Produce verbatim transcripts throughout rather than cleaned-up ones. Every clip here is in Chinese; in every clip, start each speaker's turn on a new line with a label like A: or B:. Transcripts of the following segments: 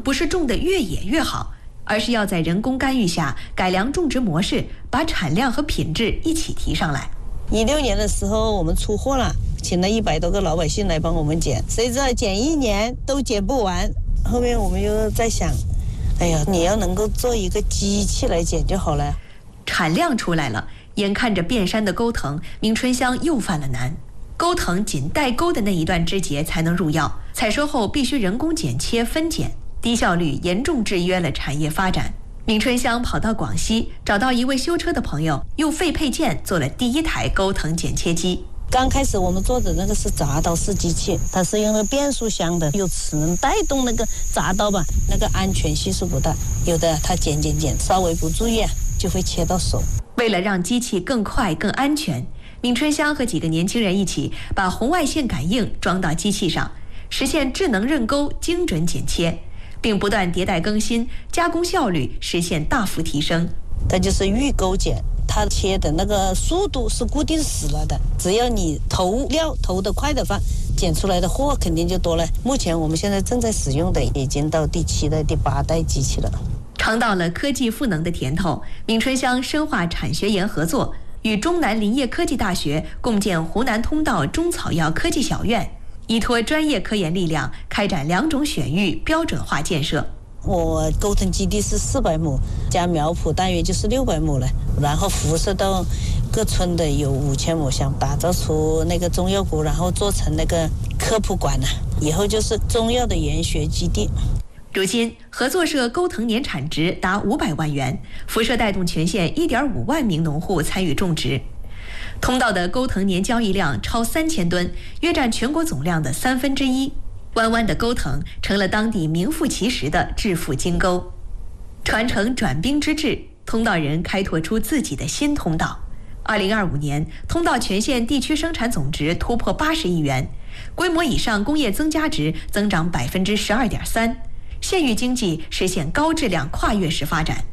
A: 不是种得越野越好，而是要在人工干预下改良种植模式，把产量和品质一起提上来。
B: 一六年的时候我们出货了，请了一百多个老百姓来帮我们剪，谁知道剪一年都剪不完。后面我们又在想，哎呀，你要能够做一个机器来剪就好了。
A: 产量出来了，眼看着遍山的钩藤，明春香又犯了难。钩藤仅带钩的那一段枝节才能入药，采收后必须人工剪切分拣，低效率严重制约了产业发展。明春香跑到广西，找到一位修车的朋友，用废配件做了第一台钩藤剪切机。
B: 刚开始我们做的那个是铡刀式机器，它是用了变速箱的，有齿轮带动那个铡刀吧，那个安全系数不大，有的它剪剪剪稍微不注意就会切到手。
A: 为了让机器更快更安全，闵春香和几个年轻人一起把红外线感应装到机器上，实现智能刃钩精准剪切，并不断迭代更新，加工效率实现大幅提升。
B: 它就是预钩剪，它切的那个速度是固定死了的，只要你投料投得快的话，剪出来的货肯定就多了。目前我们现在正在使用的已经到第七代第八代机器了。
A: 尝到了科技赋能的甜头，闵春香深化产学研合作，与中南林业科技大学共建湖南通道中草药科技小院，依托专业科研力量，开展两种选育标准化建设。
B: 我钩藤基地是四百亩，加苗圃大约就是六百亩了，然后辐射到各村的有五千亩，想打造出那个中药股，然后做成那个科普馆呢，以后就是中药的研学基地。
A: 如今，合作社钩藤年产值达五百万元，辐射带动全县一点五万名农户参与种植。通道的钩藤年交易量超三千吨，约占全国总量的三分之一。弯弯的钩藤成了当地名副其实的致富金钩。传承转兵之志，通道人开拓出自己的新通道。二零二五年，通道全县地区生产总值突破八十亿元，规模以上工业增加值增长百分之十二点三。县域经济实现高质量跨越式发展。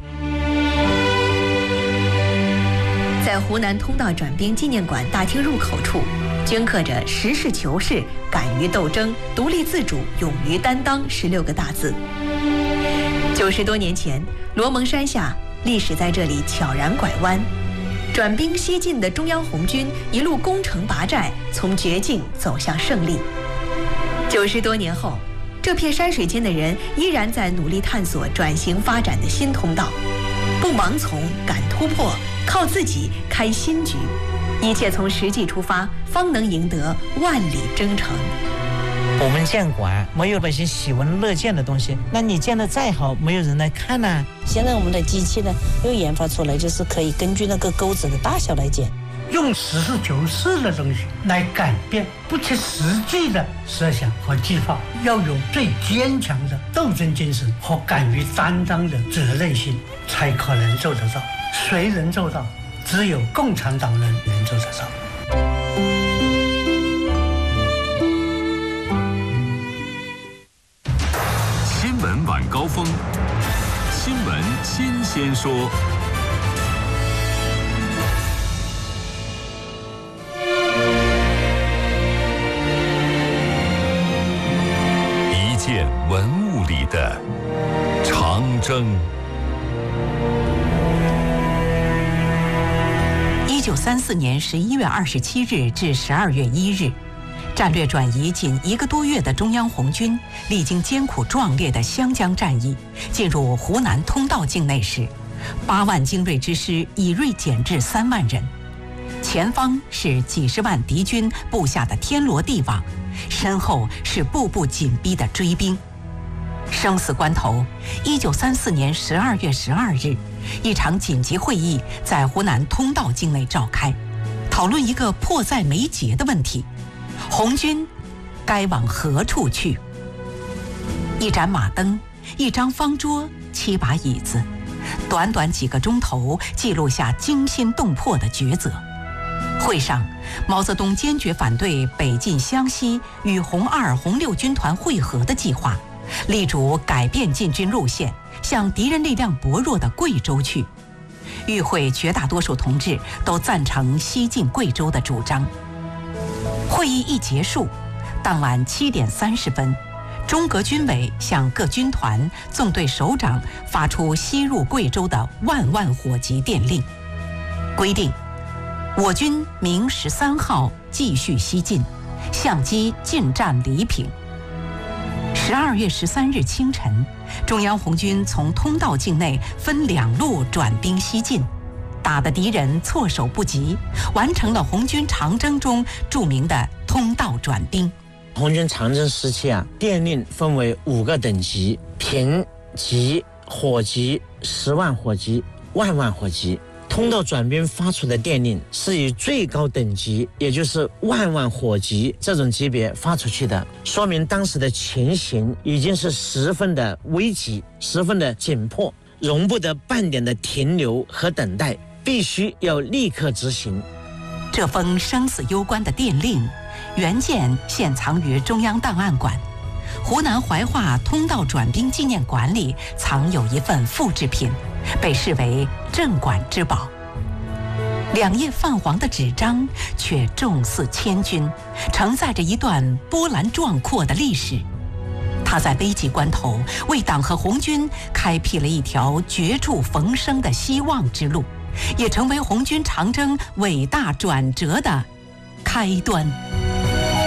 A: 在湖南通道转兵纪念馆大厅入口处，镌刻着“实事求是、敢于斗争、独立自主、勇于担当”十六个大字。九十多年前，罗蒙山下，历史在这里悄然拐弯。转兵西进的中央红军一路攻城拔寨，从绝境走向胜利。九十多年后，这片山水间的人依然在努力探索转型发展的新通道，不盲从，敢突破，靠自己开新局，一切从实际出发，方能赢得万里征程。
C: 我们建馆没有百姓喜闻乐见的东西，那你建得再好，没有人来看呢、啊。
B: 现在我们的机器呢，又研发出来，就是可以根据那个钩子的大小来剪。
D: 用实事求是的东西来改变不切实际的设想和计划，要有最坚强的斗争精神和敢于担当的责任心，才可能做得到。谁能做到？只有共产党人能做得到。
E: 新闻晚高峰，新闻新鲜说。见文物里的长征。
F: 一九三四年十一月二十七日至十二月一日，战略转移仅一个多月的中央红军，历经艰苦壮烈的湘江战役，进入湖南通道境内时，八万精锐之师以锐减至三万人，前方是几十万敌军布下的天罗地网，身后是步步紧逼的追兵。生死关头，一九三四年十二月十二日，一场紧急会议在湖南通道境内召开，讨论一个迫在眉睫的问题：红军该往何处去？一盏马灯，一张方桌，七把椅子，短短几个钟头，记录下惊心动魄的抉择。会上，毛泽东坚决反对北进湘西与红二、红六军团会合的计划，力主改变进军路线，向敌人力量薄弱的贵州去。与会绝大多数同志都赞成西进贵州的主张。会议一结束，当晚七点三十分， 中革军委向各军团、纵队首长发出西入贵州的万万火急电令，规定我军明十三号继续西进，相机进占黎平。十二月十三日清晨，中央红军从通道境内分两路转兵西进，打得敌人措手不及，完成了红军长征中著名的通道转兵。
C: 红军长征时期啊，电令分为五个等级：平级、火级、十万火级、万万火级。通道转兵发出的电令是以最高等级，也就是万万火级这种级别发出去的，说明当时的情形已经是十分的危急，十分的紧迫，容不得半点的停留和等待，必须要立刻执行。
F: 这封生死攸关的电令原件现藏于中央档案馆，湖南怀化通道转兵纪念馆里藏有一份复制品，被视为镇馆之宝。两页泛黄的纸张却重似千钧，承载着一段波澜壮阔的历史。它在危急关头为党和红军开辟了一条绝处逢生的希望之路，也成为红军长征伟大转折的开端。